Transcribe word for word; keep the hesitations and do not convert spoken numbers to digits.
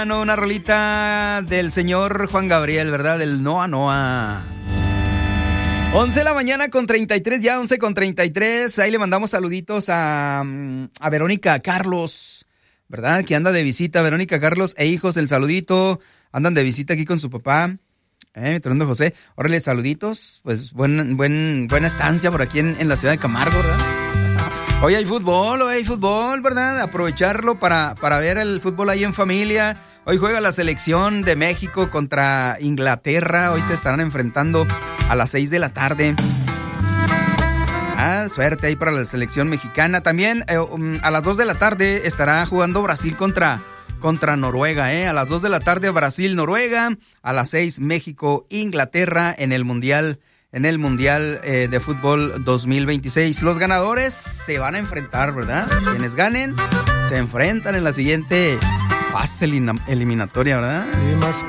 Una rolita del señor Juan Gabriel, ¿verdad? Del Noa Noa. once de la mañana con treinta y tres, ya once con treinta y tres. Ahí le mandamos saluditos a, a Verónica Carlos, ¿verdad? Que anda de visita. Verónica Carlos e hijos, el saludito. Andan de visita aquí con su papá. Eh, mi tremendo José. Órale, saluditos. Pues buen, buen, buena estancia por aquí en, en la ciudad de Camargo, ¿verdad? Hoy hay fútbol, hoy hay fútbol, ¿verdad? Aprovecharlo para, para ver el fútbol ahí en familia. Hoy juega la selección de México contra Inglaterra. Hoy se estarán enfrentando a las seis de la tarde. Ah, suerte ahí para la selección mexicana. También eh, um, a las dos de la tarde estará jugando Brasil contra, contra Noruega. ¿eh? A las dos de la tarde Brasil-Noruega. A las seis México-Inglaterra en el Mundial, en el Mundial eh, de Fútbol dos mil veintiséis. Los ganadores se van a enfrentar, ¿verdad? Quienes ganen se enfrentan en la siguiente fase eliminatoria, ¿verdad?